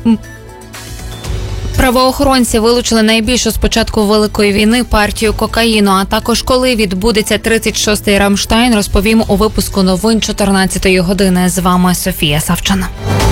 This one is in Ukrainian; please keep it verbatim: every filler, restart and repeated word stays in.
Правоохоронці вилучили найбільшу з початку Великої війни партію кокаїну, а також коли відбудеться тридцять шостий Рамштайн, розповім у випуску новин чотирнадцятої години. З вами Софія Савчана.